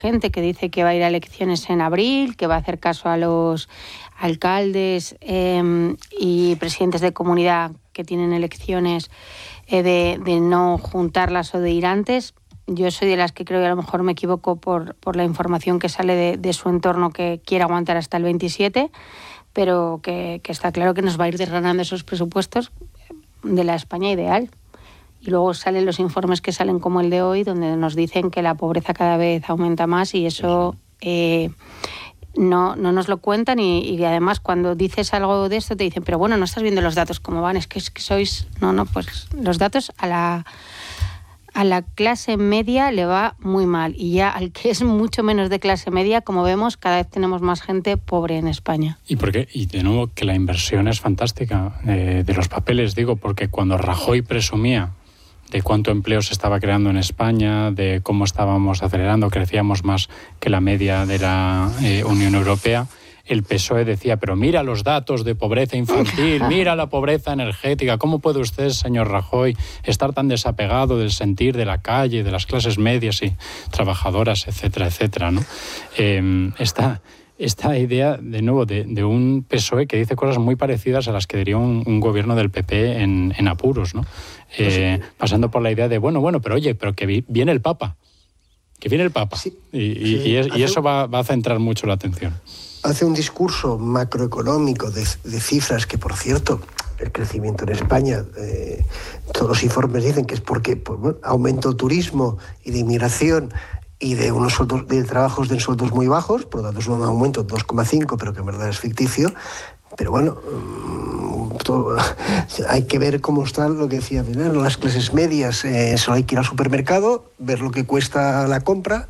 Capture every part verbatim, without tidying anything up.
gente que dice que va a ir a elecciones en abril, que va a hacer caso a los alcaldes eh, y presidentes de comunidad que tienen elecciones eh, de, de no juntarlas o de ir antes. Yo soy de las que creo que a lo mejor me equivoco por, por la información que sale de, de su entorno, que quiere aguantar hasta el veintisiete, pero que, que está claro que nos va a ir desgranando esos presupuestos de la España ideal. Y luego salen los informes que salen como el de hoy, donde nos dicen que la pobreza cada vez aumenta más y eso eh, no, no nos lo cuentan y, y además cuando dices algo de esto te dicen, pero bueno, no estás viendo los datos cómo van, es que, es que sois... No, no, pues los datos a la, a la clase media le va muy mal y ya al que es mucho menos de clase media, como vemos, cada vez tenemos más gente pobre en España. ¿Y por qué? Y de nuevo que la inversión es fantástica, eh, de los papeles, digo, porque cuando Rajoy presumía de cuánto empleo se estaba creando en España, de cómo estábamos acelerando, crecíamos más que la media de la eh, Unión Europea, el P S O E decía, pero mira los datos de pobreza infantil, mira la pobreza energética, ¿cómo puede usted, señor Rajoy, estar tan desapegado del sentir de la calle, de las clases medias y trabajadoras, etcétera, etcétera, ¿no? Eh, esta... Esta idea, de nuevo, de, de un P S O E que dice cosas muy parecidas a las que diría un, un gobierno del P P en, en apuros, ¿no? Eh, sí. Pasando por la idea de, bueno, bueno, pero oye, pero que vi, viene el Papa, que viene el Papa. Sí. Y, y, sí. y, es, y eso va, va a centrar mucho la atención. Hace un discurso macroeconómico de, de cifras que, por cierto, el crecimiento en España, eh, todos los informes dicen que es porque pues, bueno, aumento el turismo y de inmigración y de unos sueldos, de trabajos de sueldos muy bajos, por lo tanto es un aumento dos coma cinco, pero que en verdad es ficticio. Pero bueno, todo, hay que ver cómo está lo que decía Pilar, las clases medias, eh, solo hay que ir al supermercado, ver lo que cuesta la compra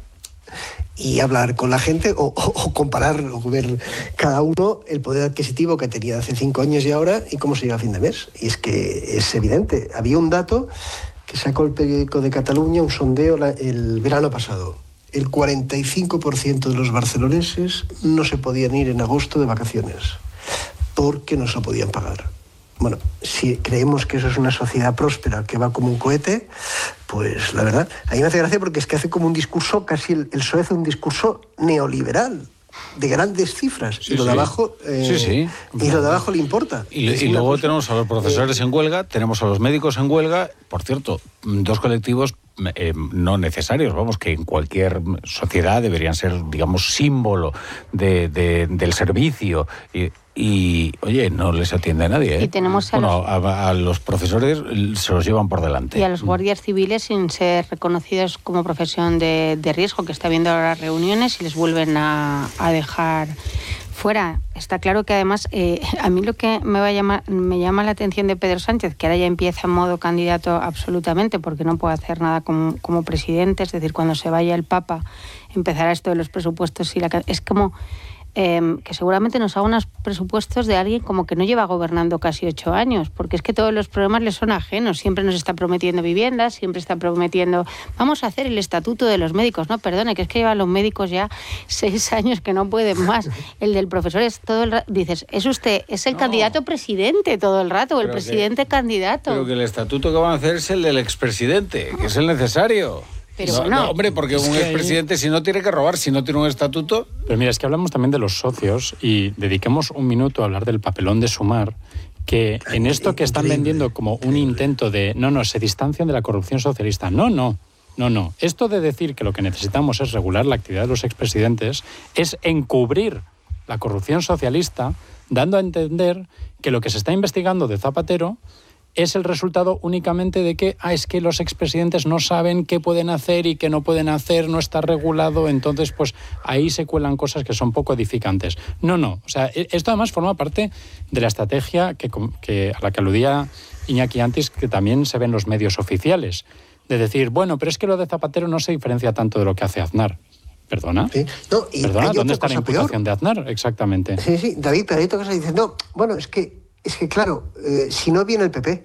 y hablar con la gente o, o, o comparar o ver cada uno el poder adquisitivo que tenía hace cinco años y ahora y cómo se llega a fin de mes. Y es que es evidente, había un dato que sacó el periódico de Cataluña, un sondeo la, el verano pasado. El cuarenta y cinco por ciento de los barceloneses no se podían ir en agosto de vacaciones porque no se lo podían pagar. Bueno, si creemos que eso es una sociedad próspera que va como un cohete, pues la verdad, a mí me hace gracia porque es que hace como un discurso, casi el, el P S O E hace un discurso neoliberal, de grandes cifras, sí, y lo sí. de abajo eh, sí, sí. y lo de abajo le importa. Y, y luego cosa, tenemos a los profesores eh, en huelga, tenemos a los médicos en huelga, por cierto, dos colectivos eh, no necesarios, vamos, que en cualquier sociedad deberían ser, digamos, símbolo de, de, del servicio y, y, oye, no les atiende a nadie, ¿eh? Y tenemos a, bueno, los... a, a los profesores se los llevan por delante. Y a los guardias civiles sin ser reconocidos como profesión de, de riesgo, que está viendo ahora reuniones y les vuelven a, a dejar fuera. Está claro que además, eh, a mí lo que me, va a llamar, me llama la atención de Pedro Sánchez, que ahora ya empieza en modo candidato absolutamente, porque no puede hacer nada como, como presidente, es decir, cuando se vaya el Papa empezará esto de los presupuestos y la, es como... Eh, que seguramente nos haga unos presupuestos de alguien como que no lleva gobernando casi ocho años, porque es que todos los problemas le son ajenos, siempre nos está prometiendo viviendas, siempre está prometiendo, vamos a hacer el estatuto de los médicos, no, perdone, que es que llevan los médicos ya seis años que no pueden más, el del profesor es todo el rato, dices, es usted, es el no. candidato presidente todo el rato, o el presidente que, candidato. Pero que el estatuto que van a hacer es el del expresidente, que es el necesario. Pero no, bueno, no, hombre, porque un expresidente, si no tiene que robar, si no tiene un estatuto... Pero mira, es que hablamos también de los socios y dediquemos un minuto a hablar del papelón de Sumar, que en esto que están vendiendo como un intento de, no, no, se distancian de la corrupción socialista. No, no, no, no. Esto de decir que lo que necesitamos es regular la actividad de los expresidentes es encubrir la corrupción socialista, dando a entender que lo que se está investigando de Zapatero es el resultado únicamente de que ah, es que los expresidentes no saben qué pueden hacer y qué no pueden hacer, no está regulado, entonces pues ahí se cuelan cosas que son poco edificantes. No, no, o sea, esto además forma parte de la estrategia que, que, a la que aludía Iñaki antes, que también se ve en los medios oficiales, de decir, bueno, pero es que lo de Zapatero no se diferencia tanto de lo que hace Aznar. ¿Perdona? Sí. No, y ¿Perdona? ¿Dónde está la imputación peor de Aznar? Exactamente. Sí, sí, David, pero hay otra cosa diciendo, bueno, es que Es que, claro, eh, si no viene el P P,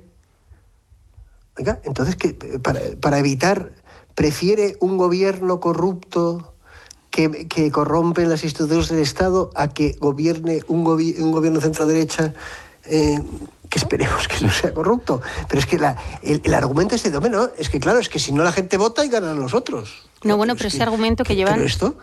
oiga, entonces, que para, para evitar, prefiere un gobierno corrupto que, que corrompe las instituciones del Estado a que gobierne un, gobi- un gobierno centro-derecha eh, que esperemos que no sea corrupto. Pero es que la, el, el argumento es de, no, es que claro, es que si no la gente vota y ganan los otros. No, bueno, pero ese argumento que llevan, esto?